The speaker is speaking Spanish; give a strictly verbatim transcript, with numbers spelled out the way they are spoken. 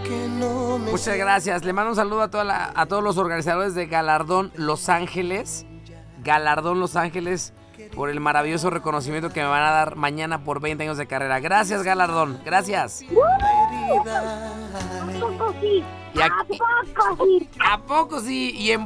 Muchas gracias. Le mando un saludo a, toda la, a todos los organizadores de Galardón Los Ángeles. Galardón Los Ángeles, por el maravilloso reconocimiento que me van a dar mañana por veinte años de carrera. Gracias, Galardón. Gracias. ¿A poco sí? Y aquí- ¿A poco sí? ¿A poco sí? Y en